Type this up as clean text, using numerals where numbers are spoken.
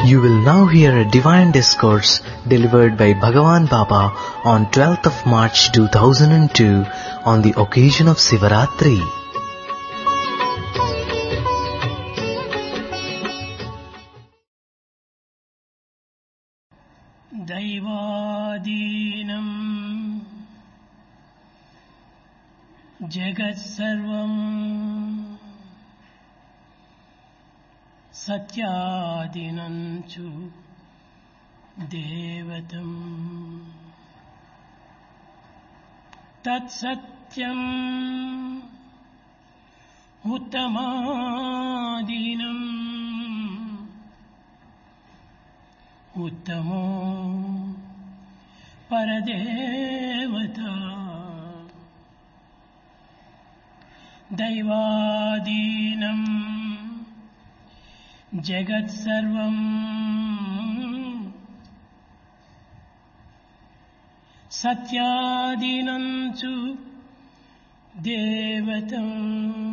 You will now hear a divine discourse delivered by Bhagavan Baba on 12th of March 2002 on the occasion of Sivaratri. దైవాధీనం జగత్సర్వం సత్యాధీనంచు దేవతం తత్సత్యం ఉత్తమాధీనం ఉత్తమో పరదేవత దైవాధీనం జగత్సర్వం సత్యాధీనం చు దేవతం